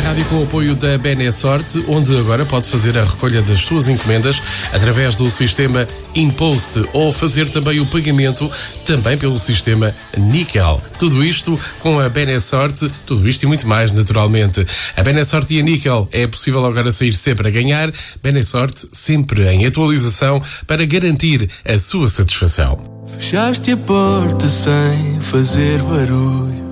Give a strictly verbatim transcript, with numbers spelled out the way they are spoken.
rádio com o apoio da Benesorte, onde agora pode fazer a recolha das suas encomendas através do sistema InPost ou fazer também o pagamento também pelo sistema Nickel. Tudo isto com a Benesorte, tudo isto e muito mais, naturalmente. A Benesorte e a Nickel é possível agora sair sempre a ganhar. Benesorte sempre em atualização para garantir a sua satisfação. Fechaste a porta sem fazer barulho.